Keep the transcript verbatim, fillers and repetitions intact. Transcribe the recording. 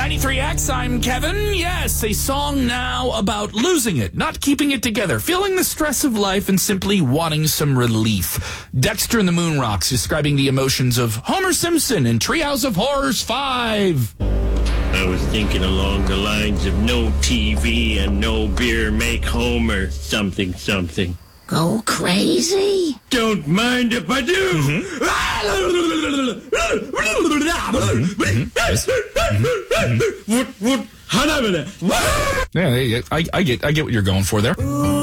ninety-three X, I'm Kevin. Yes, a song now about losing it, not keeping it together, feeling the stress of life, and simply wanting some relief. Dexter and the Moon Rocks describing the emotions of Homer Simpson in Treehouse of Horrors five. I was thinking along the lines of no T V and no beer make Homer something something. Go crazy? Don't mind if I do. Mm-hmm. What? What? Yeah, I, I get, I get what you're going for there.